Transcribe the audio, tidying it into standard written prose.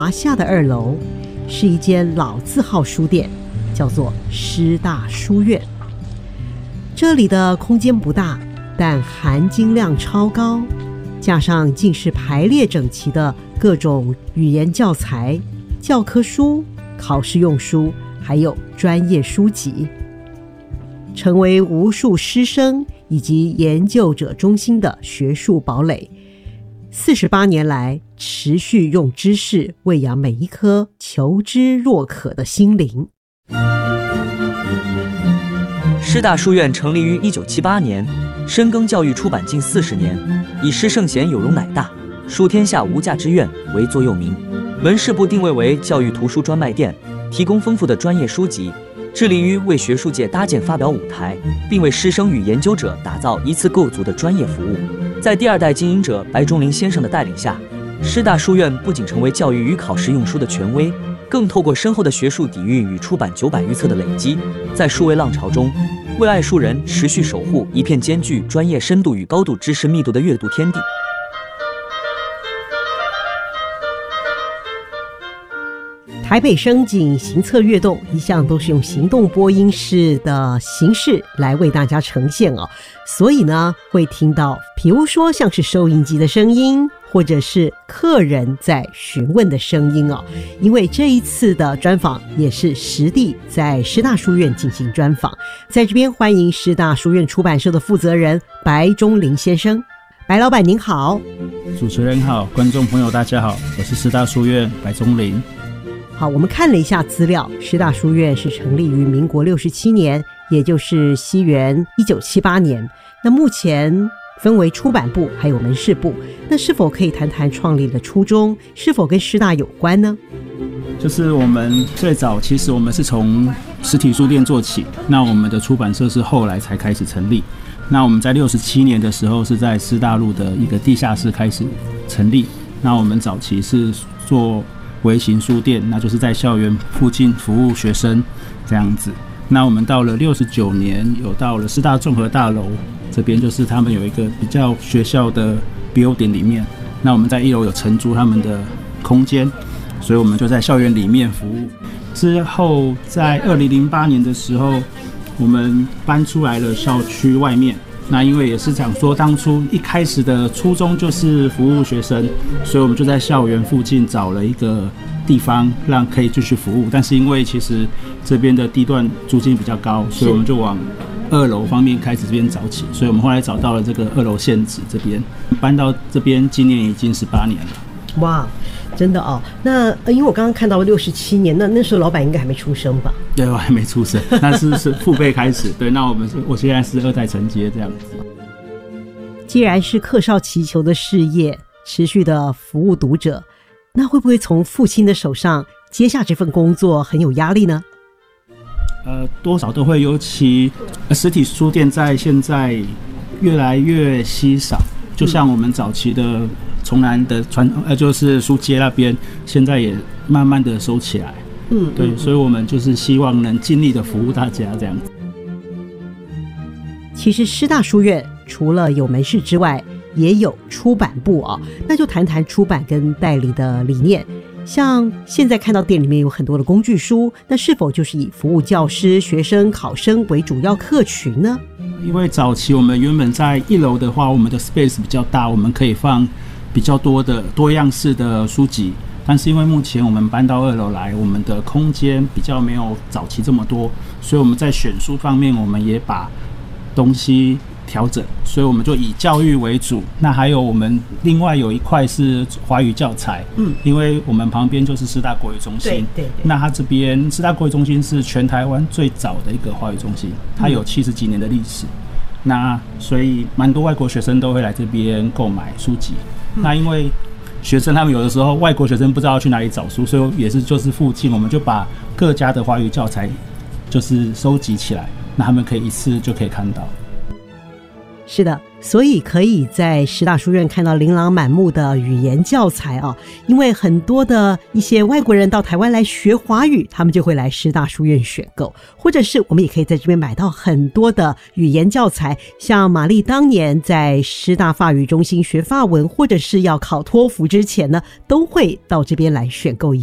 华夏的2楼是一间老字号书店，叫做师大书院。这里的空间不大，但含金量超高，加上尽是排列整齐的各种语言教材、教科书、考试用书，还有专业书籍，成为无数师生以及研究者中心的学术堡垒。48年来，持续用知识喂养每一颗求知若渴的心灵。 师大书院成立于1978年，深耕教育出版近40年，以师圣贤有容乃大，书天下无价之愿为座右铭。门市部定位为教育图书专卖店，提供丰富的专业书籍，致力于为学术界搭建发表舞台，并为师生与研究者打造一次构筑的专业服务。在第2代经营者白忠林先生的带领下，师大书院不仅成为教育与考试用书的权威，更透过深厚的学术底蕴与出版900余册的累积，在数位浪潮中，为爱书人持续守护一片兼具专业深度与高度知识密度的阅读天地。 台北声景行册跃动一向都是用行动播音室的形式来为大家呈现哦，所以呢会听到比如说像是收音机的声音，或者是客人在询问的声音哦。因为这一次的专访也是实地在师大书院进行专访，在这边欢迎师大书院出版社的负责人白忠林先生。白老板您好。 主持人好，观众朋友大家好，我是师大书院白忠林。 好，我们看了一下资料，师大书院是成立于民国67年，也就是西元1978年。那目前分为出版部还有门市部，那是否可以谈谈创立的初衷，是否跟师大有关呢？ 就是我们最早其实我们是从实体书店做起，那我们的出版社是后来才开始成立。那我们在67年的时候是在师大路的一个地下室开始成立，那我们早期是做微型书店，那就是在校园附近服务学生这样子。那我们到了69年有到了师大综合大楼这边，就是他们有一个比较学校的 building 里面，那我们在1楼有承租他们的空间，所以我们就在校园里面服务。之后在2008年的时候，我们搬出来了校区外面，那因为也是想说当初一开始的初衷就是服务学生，所以我们就在校园附近找了一个地方让可以继续服务，但是因为其实这边的地段租金比较高，所以我们就往2楼方面开始这边找起，所以我们后来找到了这个2楼现址这边，搬到这边今年已经18年了。 哇，真的哦。那因为我刚刚看到67年，那时候老板应该还没出生吧？ 对，我还没出生，那是父辈开始。对，那我现在是2代承接这样子。 既然是客少祈求的事业，持续的服务读者，那会不会从父亲的手上接下这份工作很有压力呢？ 多少都会，尤其实体书店在现在越来越稀少，就像我们早期的崇南的就是书街那边，现在也慢慢的收起来。对，所以我们就是希望能尽力的服务大家这样子。 其实师大书院除了有门市之外，也有出版部哦。那就谈谈出版跟代理的理念。像现在看到店里面有很多的工具书，那是否就是以服务教师、学生、考生为主要客群呢？ 因为早期我们原本在1楼的话，我们的 space 比较大，我们可以放比较多的多样式的书籍，但是因为目前我们搬到2楼来，我们的空间比较没有早期这么多，所以我们在选书方面我们也把东西调整，所以我们就以教育为主。那还有我们另外有一块是华语教材，因为我们旁边就是师大国语中心，对，那它这边师大国语中心是全台湾最早的一个华语中心，它有70几年的历史，那所以蛮多外国学生都会来这边购买书籍。那因为学生他们有的时候外国学生不知道去哪里找书，所以也是就是附近我们就把各家的华语教材就是收集起来，那他们可以一次就可以看到。 是的， 所以可以在师大书院看到琳琅满目的语言教材啊，因为很多的一些外国人到台湾来学华语，他们就会来师大书院选购，或者是我们也可以在这边买到很多的语言教材，像玛丽当年在师大法语中心学法文，或者是要考托福之前呢，都会到这边来选购